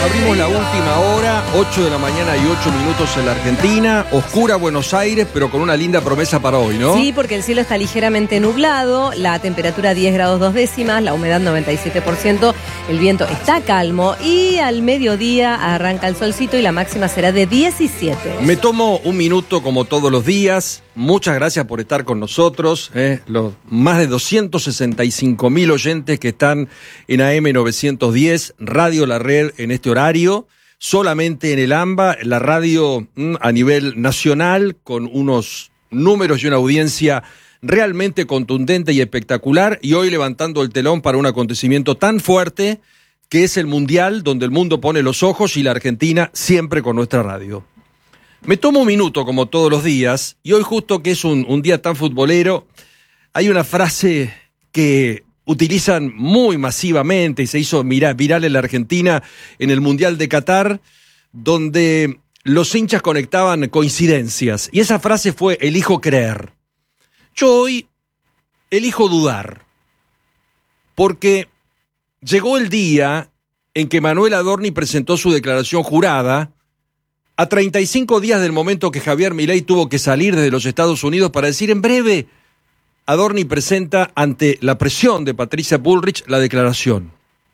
Abrimos la última hora, 8 de la mañana y 8 minutos en la Argentina. Oscura Buenos Aires, pero con una linda promesa para hoy, ¿no? Sí, porque el cielo está ligeramente nublado, la temperatura 10 grados 2 décimas, la humedad 97%, el viento está calmo y al mediodía arranca el solcito y la máxima será de 17. Me tomo un minuto como todos los días. Muchas gracias por estar con nosotros, los más de 265.000 oyentes que están en AM910, Radio La Red en este horario, solamente en el AMBA, la radio a nivel nacional, con unos números y una audiencia realmente contundente y espectacular, y hoy levantando el telón para un acontecimiento tan fuerte que es el Mundial, donde el mundo pone los ojos y la Argentina siempre con nuestra radio. Me tomo un minuto como todos los días, y hoy justo que es un día tan futbolero, hay una frase que utilizan muy masivamente y se hizo viral en la Argentina en el Mundial de Qatar, donde los hinchas conectaban coincidencias, y esa frase fue elijo creer. Yo hoy elijo dudar, porque llegó el día en que Manuel Adorni presentó su declaración jurada, a 35 días del momento que Javier Milei tuvo que salir desde los Estados Unidos para decir en breve, Adorni presenta ante la presión de Patricia Bullrich la declaración.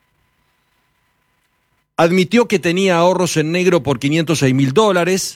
Admitió que tenía ahorros en negro por $506.000,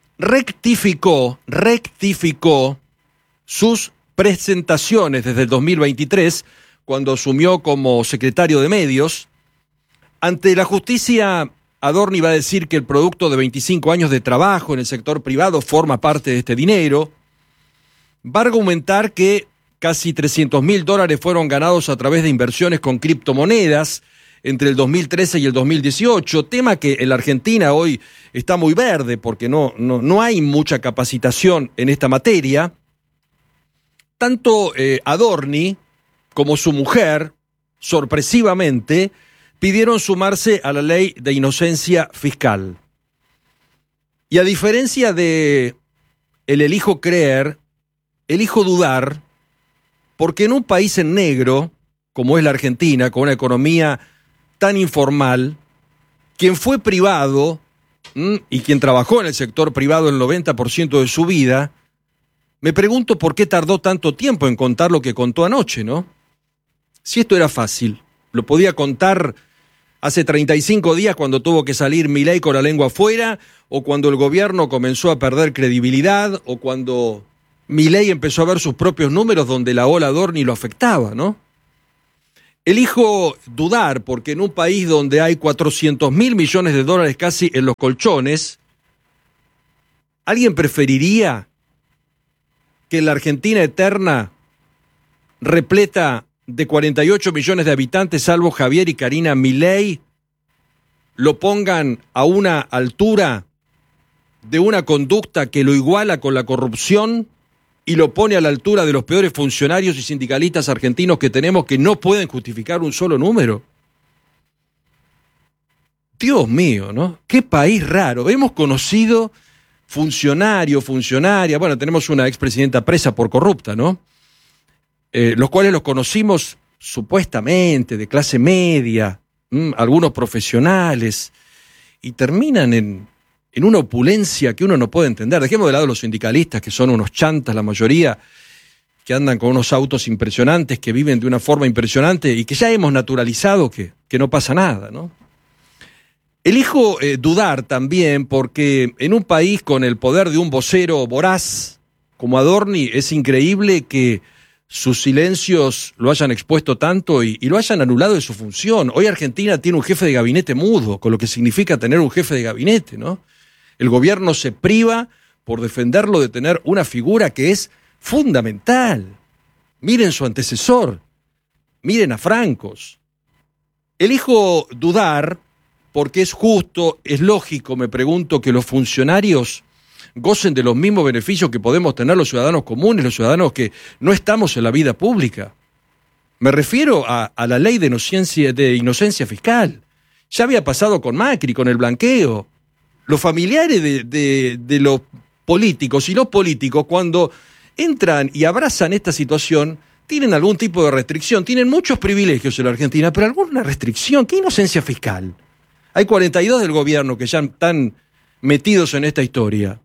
rectificó sus presentaciones desde el 2023, cuando asumió como secretario de medios. Ante la justicia, Adorni va a decir que el producto de 25 años de trabajo en el sector privado forma parte de este dinero. Va a argumentar que casi $300.000 fueron ganados a través de inversiones con criptomonedas entre el 2013 y el 2018, tema que en la Argentina hoy está muy verde porque no hay mucha capacitación en esta materia. Tanto Adorni como su mujer, sorpresivamente, pidieron sumarse a la ley de inocencia fiscal. Y a diferencia de el elijo creer, elijo dudar, porque en un país en negro, como es la Argentina, con una economía tan informal, quien fue privado y quien trabajó en el sector privado el 90% de su vida, me pregunto por qué tardó tanto tiempo en contar lo que contó anoche, ¿no? Si esto era fácil, lo podía contar hace 35 días cuando tuvo que salir Milei con la lengua afuera, o cuando el gobierno comenzó a perder credibilidad, o cuando Milei empezó a ver sus propios números donde la ola Adorni lo afectaba, ¿no? Elijo dudar porque en un país donde hay $400.000 millones casi en los colchones, ¿alguien preferiría que en la Argentina eterna, repleta de 48 millones de habitantes, salvo Javier y Karina Milei, lo pongan a una altura de una conducta que lo iguala con la corrupción y lo pone a la altura de los peores funcionarios y sindicalistas argentinos que tenemos, que no pueden justificar un solo número? Dios mío, ¿no? Qué país raro. Hemos conocido funcionaria, bueno, tenemos una expresidenta presa por corrupta, ¿no? Los cuales los conocimos supuestamente de clase media, algunos profesionales, y terminan en una opulencia que uno no puede entender. Dejemos de lado los sindicalistas, que son unos chantas la mayoría, que andan con unos autos impresionantes, que viven de una forma impresionante y que ya hemos naturalizado que no pasa nada, ¿no? Elijo dudar también porque en un país con el poder de un vocero voraz como Adorni, es increíble que sus silencios lo hayan expuesto tanto y lo hayan anulado de su función. Hoy Argentina tiene un jefe de gabinete mudo, con lo que significa tener un jefe de gabinete, ¿no? El gobierno se priva por defenderlo de tener una figura que es fundamental. Miren su antecesor, miren a Francos. Elijo dudar porque es justo, es lógico, me pregunto, que los funcionarios gocen de los mismos beneficios que podemos tener los ciudadanos comunes, los ciudadanos que no estamos en la vida pública. Me refiero a la ley de inocencia fiscal. Ya había pasado con Macri, con el blanqueo. Los familiares de los políticos y los políticos, cuando entran y abrazan esta situación, tienen algún tipo de restricción. Tienen muchos privilegios en la Argentina, pero alguna restricción. ¿Qué inocencia fiscal? Hay 42 del gobierno que ya están metidos en esta historia.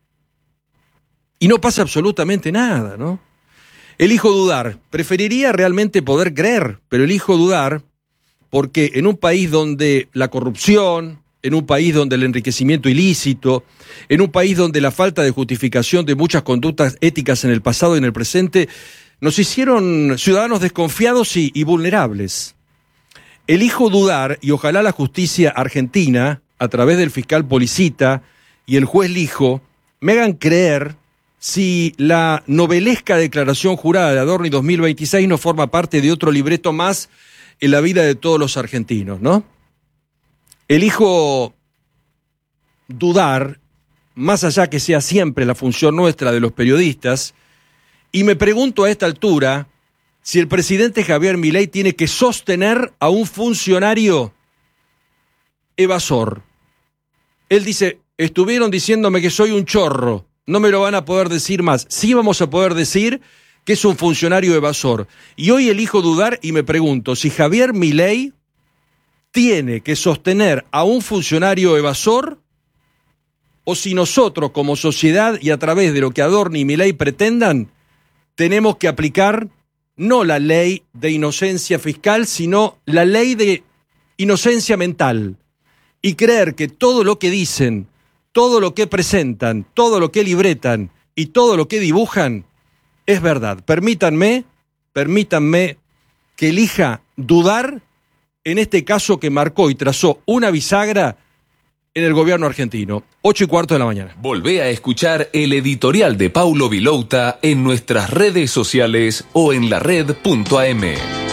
Y no pasa absolutamente nada, ¿no? Elijo dudar. Preferiría realmente poder creer, pero elijo dudar porque en un país donde la corrupción, en un país donde el enriquecimiento ilícito, en un país donde la falta de justificación de muchas conductas éticas en el pasado y en el presente nos hicieron ciudadanos desconfiados y vulnerables. Elijo dudar y ojalá la justicia argentina, a través del fiscal Policita y el juez Lijo, me hagan creer si la novelesca declaración jurada de Adorni 2026 no forma parte de otro libreto más en la vida de todos los argentinos, ¿no? Elijo dudar, más allá que sea siempre la función nuestra de los periodistas, y me pregunto a esta altura si el presidente Javier Milei tiene que sostener a un funcionario evasor. Él dice, estuvieron diciéndome que soy un chorro, no me lo van a poder decir más. Sí vamos a poder decir que es un funcionario evasor. Y hoy elijo dudar y me pregunto si Javier Milei tiene que sostener a un funcionario evasor o si nosotros como sociedad y a través de lo que Adorni y Milei pretendan, tenemos que aplicar no la ley de inocencia fiscal, sino la ley de inocencia mental y creer que todo lo que dicen, todo lo que presentan, todo lo que libretan y todo lo que dibujan es verdad. Permítanme que elija dudar en este caso que marcó y trazó una bisagra en el gobierno argentino. 8:15 de la mañana. Volvé a escuchar el editorial de Paulo Vilouta en nuestras redes sociales o en lared.am.